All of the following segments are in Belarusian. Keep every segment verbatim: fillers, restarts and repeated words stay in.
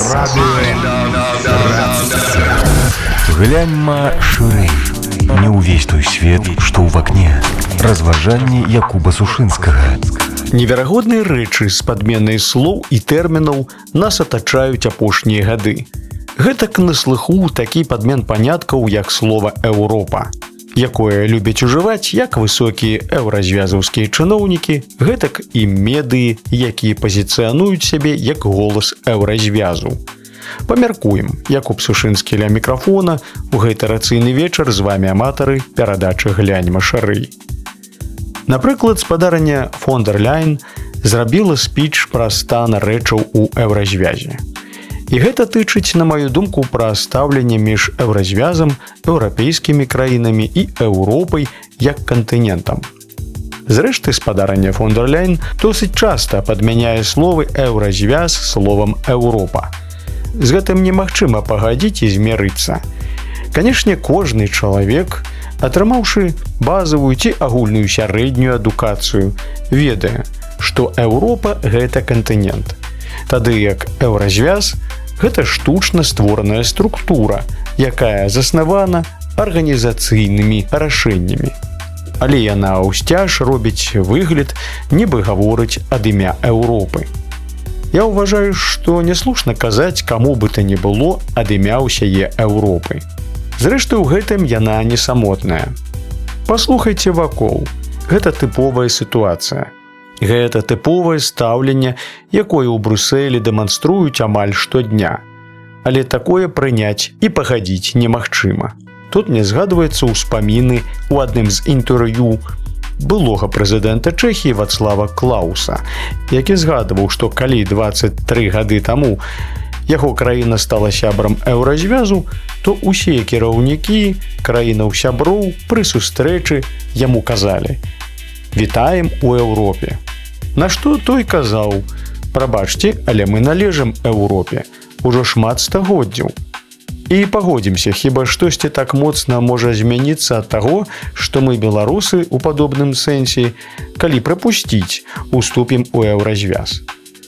Гляньма шырэй. Не ўвесь той свет, што ў вакне. Разважанні Якуба Сушынскага. Неверагодныя рэчы з падменай слоў і тэрмінаў нас атачаюць апошнія гады. Гэтак на слыху такі падмен паняткаў, як слова «Еўропа», якое любяць ужываць як высокія еўразвязаўскія чыноўнікі, гэтак і медыі, якія пазіцыянуюць сябе як голас еўразвязу. Памяркуем, Якуб Сушынскі ля мікрафона, у гэты рацыйны вечар з вамі аматары перадачы «Гляньма шырэй». Напрыклад, спадарня фон дэр Ляйен зрабіла спіч пра стан рэчаў у еўразвязе. І гэта тычыць, на маю думку, пра стаўленне між еўразвязам, еўрапейскімі краінамі і Еўропай як кантынентам. Зрэшты, спадарня фон дэр Ляйен досыць часта падмяняе словы еўразвяз словам Еўропа. З гэтым немагчыма пагадзіць і змірыцца. Канешне, кожны чалавек, атрымаўшы базавую ці агульную сярэднюю адукацыю, ведае, што Еўропа – гэта кантынент. Тады як еўразвяз – гэта штучна створаная структура, якая заснавана арганізацыйнымі рашэннямі. Але яна ўсцяж робіць выгляд, нібы гаворыць ад імя Еўропы. Я ўважаю, што няслушна казаць каму бы то ні было ад імя ўсяе Еўропы. Зрэшты, у гэтым яна не самотная. Паслухайце вакол. Гэта тыповая сітуацыя. Гэта тыповае стаўленне, якое ў Брусэлі дэманструюць амаль штодня. Але такое прыняць і пагадзіць немагчыма. Тут мне згадваецца ўспаміны ў адным з інтэрв'ю былога прэзідэнта Чэхіі Вацлава Клауса, які згадваў, што калі дваццаць тры гады таму яго краіна стала сябрам еўразвязу, то ўсе кіраўнікі краінаў-сяброў пры сустрэчы яму казалі: «Вітаем у Еўропе». На што той казаў: «Прабачце, але мы належым Еўропе ўжо шмат стагоддзяў». І пагодзімся, хіба штосьці так моцна можа змяніцца ад таго, што мы, беларусы, у падобным сэнсе, калі прапусціць, уступім у еўразвяз.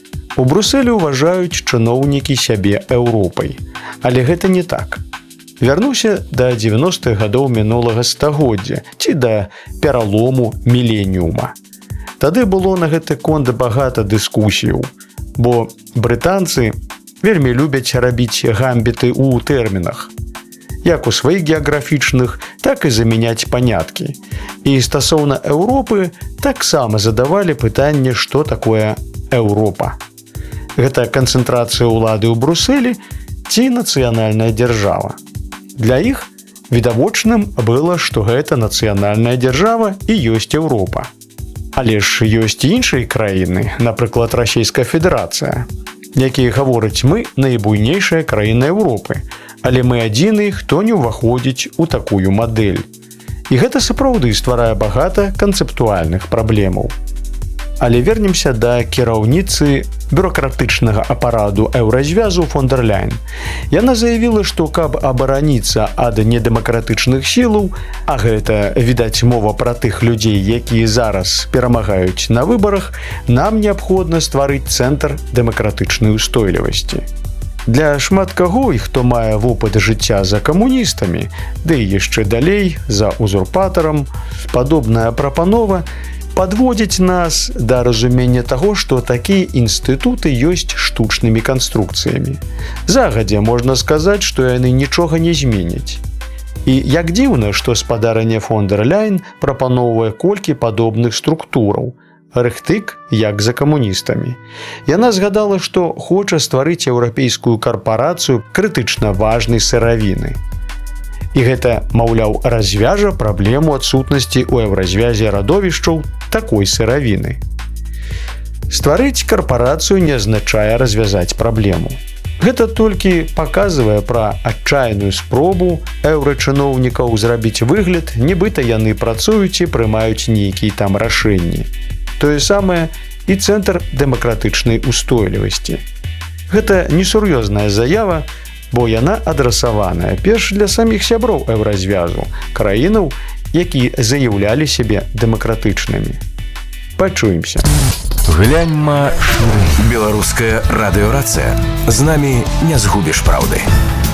У Брусэлі ўважаюць чыноўнікі сябе Еўропай, але гэта не так. Вярнуся да дзевяностых гадоў мінулага стагоддзя ці да пералому міленіума. Тады было на гэты конт багата дыскусіяў, бо брытанцы вельмі любяць рабіць гамбіты ў тэрмінах, як у сваіх геаграфічных, так і замяняць паняткі. І стасоўна Еўропы таксама задавалі пытанне, што такое Еўропа. Гэта канцэнтрацыя ўлады ў Брусэлі ці нацыянальная дзяржава. Для іх відавочным было, што гэта нацыянальная дзяржава і ёсць Еўропа. Але ж ёсць і іншыя краіны, напрыклад, Расійская Федэрацыя, якія гавораць: мы найбуйнейшая краіна Еўропы, але мы адзіны, хто не ўваходзіць у такую мадэль. І гэта сапраўды стварае багата канцэптуальных праблемаў. Але вернемся да кіраўніцы бюрократычнага апарату еўразвязу фон дэр Ляйен. Яна заявіла, што каб абараніцца ад недэмакратычных сілаў, а гэта, відаць, мова пра тых людзей, якія зараз перамагаюць на выбарах, нам неабходна стварыць цэнтр дэмакратычнай устойлівасці. Для шмат каго, і хто мае вопыт жыцця за камуністамі, ды і яшчэ далей, за узурпатарам, падобная прапанова падводзіць нас да разумення таго, што такія інстытуты ёсць штучнымі канструкцыямі. Загадзя можна сказаць, што яны нічога не зменяць. І як дзіўна, што спадарня фон дэр Ляйен прапаноўвае колькі падобных структураў, рыхтык, як за камуністамі. Яна згадала, што хоча стварыць еўрапейскую карпарацыю крытычна важнай сыравіны. І гэта, маўляў, развяжа праблему адсутнасці ў еўразвязе радовішчаў такой сыравіны. Стварыць карпарацыю не азначае развязаць праблему. Гэта толькі паказвае пра адчайную спробу еўрачыноўнікаў зрабіць выгляд, нібыта яны працуюць і прымаюць нейкія там рашэнні. Тое самае і цэнтр дэмакратычнай устойлівасці. Гэта несур'ёзная заява, бо яна адрасаваная перш для саміх сяброў еўразвязу, краінаў, якія заяўлялі сябе дэмакратычнымі. Пачуемся. Гляньма шырэй. Беларуская радыёрацыя. З намі не згубіш праўды.